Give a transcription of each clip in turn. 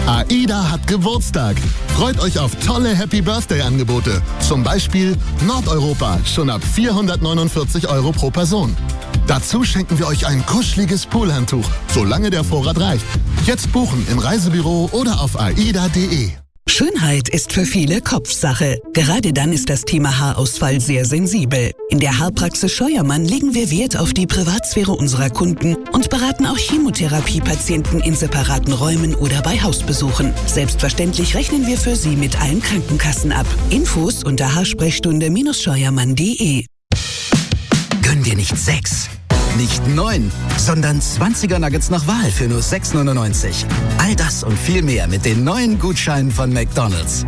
AIDA hat Geburtstag. Freut euch auf tolle Happy Birthday-Angebote. Zum Beispiel Nordeuropa, schon ab 449 € pro Person. Dazu schenken wir euch ein kuscheliges Poolhandtuch, solange der Vorrat reicht. Jetzt buchen im Reisebüro oder auf aida.de. Schönheit ist für viele Kopfsache. Gerade dann ist das Thema Haarausfall sehr sensibel. In der Haarpraxis Scheuermann legen wir Wert auf die Privatsphäre unserer Kunden und beraten auch Chemotherapiepatienten in separaten Räumen oder bei Hausbesuchen. Selbstverständlich rechnen wir für Sie mit allen Krankenkassen ab. Infos unter haarsprechstunde-scheuermann.de. Gönn dir nicht 6, nicht 9, sondern 20er Nuggets nach Wahl für nur 6,99. All das und viel mehr mit den neuen Gutscheinen von McDonald's.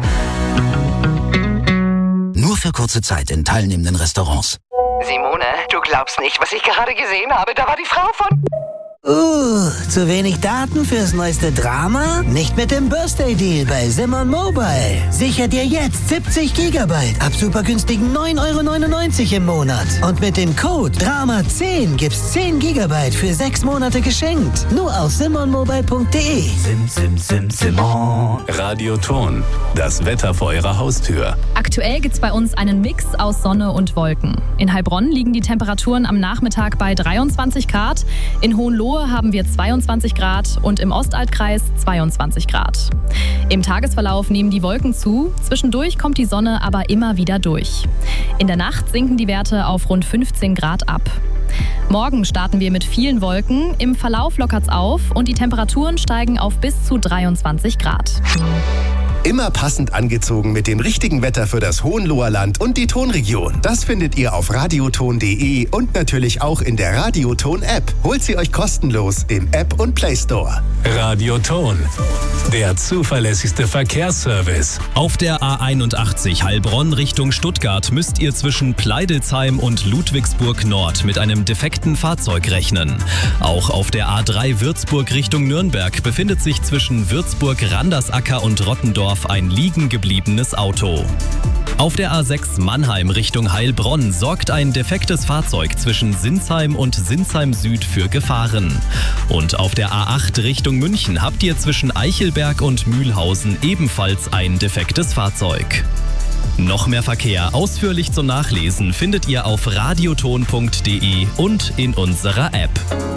Nur für kurze Zeit in teilnehmenden Restaurants. Simone, du glaubst nicht, was ich gerade gesehen habe. Da war die Frau von... Zu wenig Daten fürs neueste Drama? Nicht mit dem Birthday Deal bei Simon Mobile. Sicher dir jetzt 70 GB ab super günstigen 9,99 € im Monat. Und mit dem Code DRAMA10 gibt's 10 GB für 6 Monate geschenkt. Nur auf simonmobile.de. Simon. Radioton. Das Wetter vor Ihrer Haustür. Aktuell gibt's bei uns einen Mix aus Sonne und Wolken. In Heilbronn liegen die Temperaturen am Nachmittag bei 23 Grad. In Hohenlohe haben wir 22 Grad und im Ostaltkreis 22 Grad. Im Tagesverlauf nehmen die Wolken zu, zwischendurch kommt die Sonne aber immer wieder durch. In der Nacht sinken die Werte auf rund 15 Grad ab. Morgen starten wir mit vielen Wolken, im Verlauf lockert's auf und die Temperaturen steigen auf bis zu 23 Grad. Immer passend angezogen mit dem richtigen Wetter für das Hohenloher Land und die Tonregion. Das findet ihr auf radioton.de und natürlich auch in der Radioton-App. Holt sie euch kostenlos im App und Play Store. Radioton. Der zuverlässigste Verkehrsservice. Auf der A81 Heilbronn Richtung Stuttgart müsst ihr zwischen Pleidelsheim und Ludwigsburg Nord mit einem defekten Fahrzeug rechnen. Auch auf der A3 Würzburg Richtung Nürnberg befindet sich zwischen Würzburg-Randersacker und Rottendorf ein liegen gebliebenes Auto. Auf der A6 Mannheim Richtung Heilbronn sorgt ein defektes Fahrzeug zwischen Sinsheim und Sinsheim Süd für Gefahren. Und auf der A8 Richtung München habt ihr zwischen Eichelberg und Mühlhausen ebenfalls ein defektes Fahrzeug. Noch mehr Verkehr ausführlich zum Nachlesen findet ihr auf radioton.de und in unserer App.